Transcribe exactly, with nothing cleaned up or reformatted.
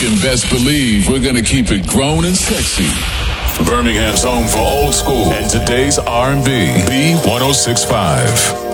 can best believe we're gonna keep it grown and sexy. Birmingham's home for old school and today's R and B. B one oh six point five.